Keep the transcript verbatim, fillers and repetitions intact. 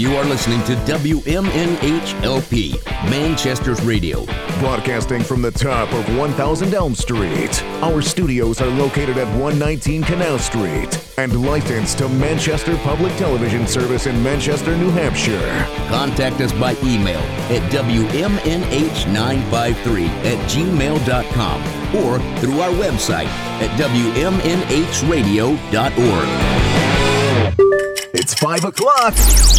You are listening to W M N H L P, Manchester's Radio. Broadcasting from the top of one thousand Elm Street. Our studios are located at one nineteen Canal Street and licensed to Manchester Public Television Service in Manchester, New Hampshire. Contact us by email at W M N H nine five three at gmail dot com or through our website at W M N H radio dot org. It's five o'clock.